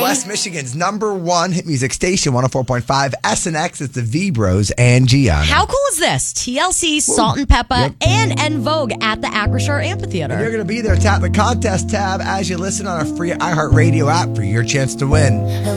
West Michigan's #1 hit music station, 104.5 SNX. It's the V-Bros and Gianna. How cool is this? TLC, Salt and Peppa, and En Vogue at the Acrisure Amphitheater. And you're going to be there. Tap the contest tab as you listen on our free iHeartRadio app for your chance to win.